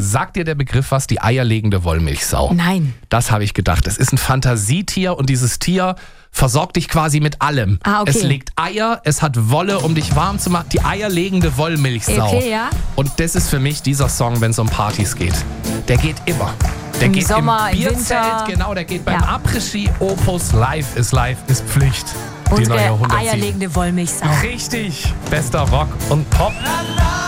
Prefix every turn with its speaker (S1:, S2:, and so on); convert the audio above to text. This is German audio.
S1: Sagt dir der Begriff was? Die eierlegende Wollmilchsau.
S2: Nein.
S1: Das habe ich gedacht. Es ist ein Fantasietier und dieses Tier versorgt dich quasi mit allem.
S2: Ah, okay.
S1: Es legt Eier, es hat Wolle, um dich warm zu machen. Die eierlegende Wollmilchsau.
S2: Okay, ja.
S1: Und das ist für mich dieser Song, wenn es um Partys geht. Der geht immer. Der
S2: Im
S1: geht
S2: Sommer,
S1: im
S2: im
S1: Bierzelt,
S2: Winter.
S1: genau, der geht beim
S2: Ja.
S1: Après-Ski, Opus, live ist Pflicht. Die
S2: Unsere
S1: neue 107.
S2: eierlegende Wollmilchsau.
S1: Richtig, bester Rock und Pop.